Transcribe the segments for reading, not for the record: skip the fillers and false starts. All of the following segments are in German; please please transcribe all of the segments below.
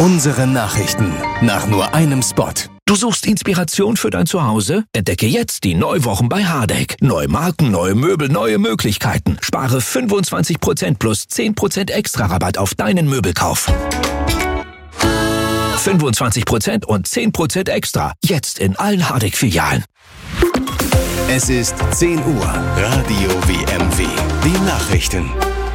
Unsere Nachrichten nach nur einem Spot. Du suchst Inspiration für dein Zuhause? Entdecke jetzt die Neuwochen bei Hardegg. Neue Marken, neue Möbel, neue Möglichkeiten. Spare 25% plus 10% extra Rabatt auf deinen Möbelkauf. 25% und 10% extra. Jetzt in allen Hardegg-Filialen. Es ist 10 Uhr. Radio WMW. Die Nachrichten.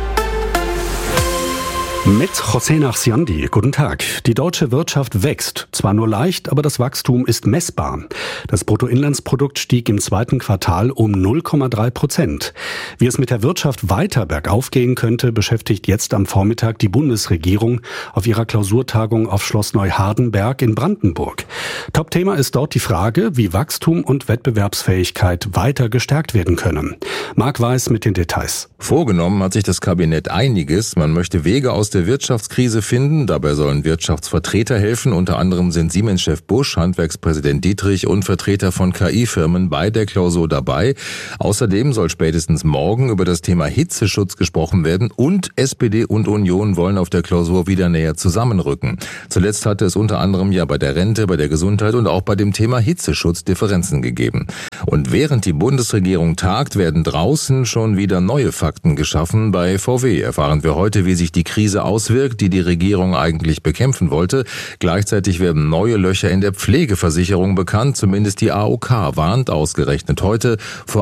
Mit José Nachsiandi. Guten Tag. Die deutsche Wirtschaft wächst. Zwar nur leicht, aber das Wachstum ist messbar. Das Bruttoinlandsprodukt stieg im zweiten Quartal um 0,3%. Wie es mit der Wirtschaft weiter bergauf gehen könnte, beschäftigt jetzt am Vormittag die Bundesregierung auf ihrer Klausurtagung auf Schloss Neuhardenberg in Brandenburg. Topthema ist dort die Frage, wie Wachstum und Wettbewerbsfähigkeit weiter gestärkt werden können. Marc Weiß mit den Details. Vorgenommen hat sich das Kabinett einiges. Man möchte Wege aus der Wirtschaftskrise finden. Dabei sollen Wirtschaftsvertreter helfen. Unter anderem sind Siemens-Chef Busch, Handwerkspräsident Dietrich und Vertreter von KI-Firmen bei der Klausur dabei. Außerdem soll spätestens morgen über das Thema Hitzeschutz gesprochen werden und SPD und Union wollen auf der Klausur wieder näher zusammenrücken. Zuletzt hatte es unter anderem ja bei der Rente, bei der Gesundheit und auch bei dem Thema Hitzeschutz Differenzen gegeben. Und während die Bundesregierung tagt, werden draußen schon wieder neue Fakten geschaffen. Bei VW erfahren wir heute, wie sich die Krise auswirkt, die Regierung eigentlich bekämpfen wollte. Gleichzeitig werden neue Löcher in der Pflegeversicherung bekannt. Zumindest die AOK warnt ausgerechnet heute vor